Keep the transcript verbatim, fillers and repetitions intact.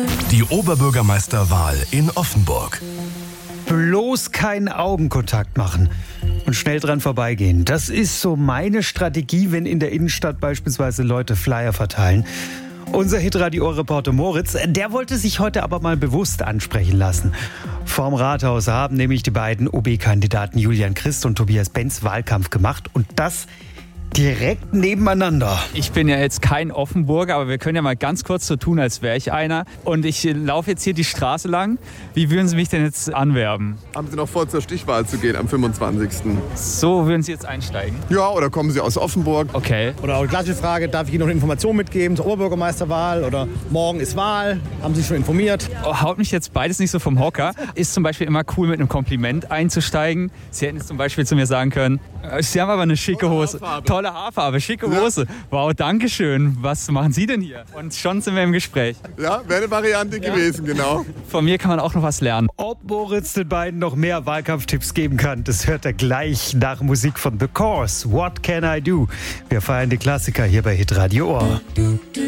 Die Oberbürgermeisterwahl in Offenburg. Bloß keinen Augenkontakt machen und schnell dran vorbeigehen. Das ist so meine Strategie, wenn in der Innenstadt beispielsweise Leute Flyer verteilen. Unser Hitradio-Reporter Moritz, der wollte sich heute aber mal bewusst ansprechen lassen. Vorm Rathaus haben nämlich die beiden O B-Kandidaten Julian Christ und Tobias Benz Wahlkampf gemacht und das direkt nebeneinander. Ich bin ja jetzt kein Offenburger, aber wir können ja mal ganz kurz so tun, als wäre ich einer. Und ich laufe jetzt hier die Straße lang. Wie würden Sie mich denn jetzt anwerben? Haben Sie noch vor, zur Stichwahl zu gehen am fünfundzwanzigsten? So würden Sie jetzt einsteigen? Ja, oder kommen Sie aus Offenburg? Okay. Oder auch die gleiche Frage, darf ich Ihnen noch eine Information mitgeben zur Oberbürgermeisterwahl? Oder morgen ist Wahl, haben Sie sich schon informiert? Oh, haut mich jetzt beides nicht so vom Hocker. Ist zum Beispiel immer cool, mit einem Kompliment einzusteigen. Sie hätten jetzt zum Beispiel zu mir sagen können, Sie haben aber eine schicke Hose. Tolle Haarfarbe, schicke Hose. Wow, danke schön. Was machen Sie denn hier? Und schon sind wir im Gespräch. Ja, wäre eine Variante ja. gewesen, genau. Von mir kann man auch noch was lernen. Ob Moritz den beiden noch mehr Wahlkampftipps geben kann, das hört er gleich nach Musik von The Course. What Can I Do? Wir feiern die Klassiker hier bei Hitradio Ohr.